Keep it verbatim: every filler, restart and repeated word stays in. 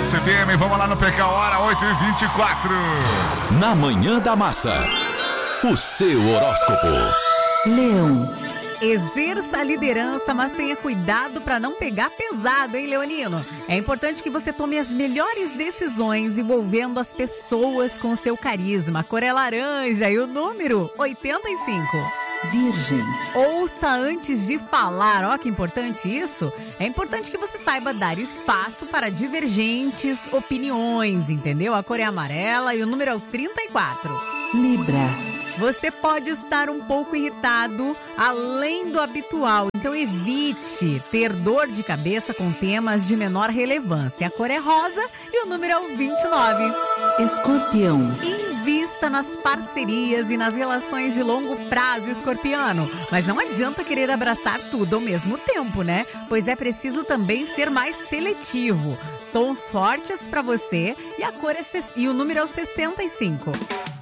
S F M. Vamos lá no P K Hora, oito e vinte e quatro. Na Manhã da Massa, o seu horóscopo. Leão. Exerça a liderança, mas tenha cuidado para não pegar pesado, hein, Leonino? É importante que você tome as melhores decisões envolvendo as pessoas com seu carisma. A cor é laranja e o número oitenta e cinco. Virgem. Ouça antes de falar. Ó, que importante isso. É importante que você saiba dar espaço para divergentes opiniões, entendeu? A cor é amarela e o número é o trinta e quatro. Libra. Você pode estar um pouco irritado além do habitual, então evite ter dor de cabeça com temas de menor relevância. A cor é rosa e o número é o vinte e nove. Escorpião. Invista nas parcerias e nas relações de longo prazo, escorpiano. Mas não adianta querer abraçar tudo ao mesmo tempo, né? Pois é preciso também ser mais seletivo. Tons fortes para você e a cor é e o número é o sessenta e cinco.